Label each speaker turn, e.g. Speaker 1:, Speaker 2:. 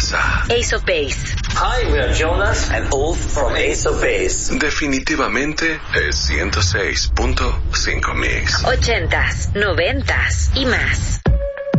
Speaker 1: casa.
Speaker 2: Ace of Base.
Speaker 3: Hi, we are Jonas and Ulf from Ace of Base.
Speaker 1: Definitivamente el 106.5 Mix.
Speaker 2: 80s, 90s y más.